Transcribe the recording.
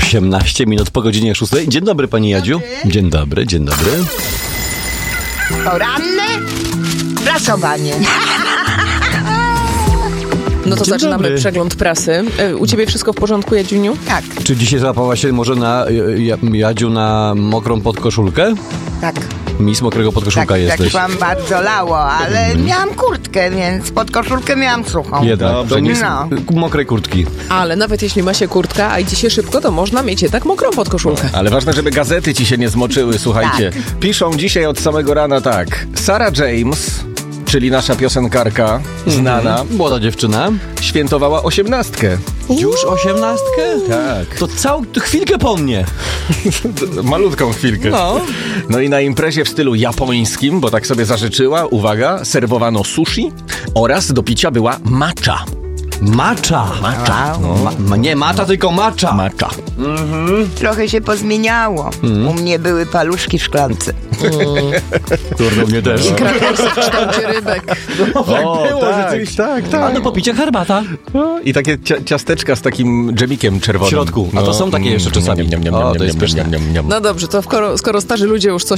18 minut po godzinie 6. Dzień dobry, pani Jadziu. Dzień dobry, dzień dobry. Poranne prasowanie. No to Dzień zaczynamy dobry. przegląd prasy. U ciebie wszystko w porządku, Jadziuniu? Tak, Czy dzisiaj załapała się może na Jadziu na mokrą podkoszulkę? tak. Miss mokrego podkoszulka Tak jesteś. szłam, bardzo lało, ale miałam kurtkę, więc pod koszulkę miałam suchą. Jednak. Dobrze, To miss no. mokrej kurtki. Ale nawet jeśli ma się kurtka, a idzie się szybko, to można mieć jednak mokrą podkoszulkę. Ale ważne, żeby gazety ci się nie zmoczyły, słuchajcie. Piszą dzisiaj od samego rana tak. Sarah James, czyli nasza piosenkarka, znana, Młoda dziewczyna. świętowała 18. Już 18? Tak. To całą chwilkę po mnie. Malutką chwilkę. No i na imprezie w stylu japońskim, bo tak sobie zażyczyła, uwaga, serwowano sushi oraz do picia była matcha. Macza. Nie macza, tylko macza. Matcha. Trochę się pozmieniało. U mnie były paluszki w szklance. Kurde, mnie też. I krakersy w kształcie rybek. O, tak. A do popicia herbata. I takie ciasteczka z takim dżemikiem czerwonym. W środku. A to są takie jeszcze czasami. O, to jest pyszne. No dobrze, to skoro starzy ludzie już coś